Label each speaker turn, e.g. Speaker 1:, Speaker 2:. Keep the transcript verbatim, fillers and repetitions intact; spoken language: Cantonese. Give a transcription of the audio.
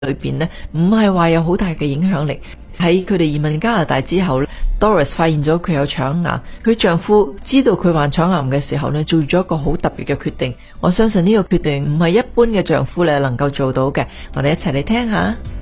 Speaker 1: 裏邊呢，唔係話有好大嘅影響力。喺佢哋移民加拿大之後 Doris 發現咗佢有腸癌，佢丈夫知道佢患腸癌嘅時候呢，做咗一個好特別嘅決定。我相信呢個決定唔係一般嘅丈夫咧能夠做到嘅。我哋一齊嚟聽下。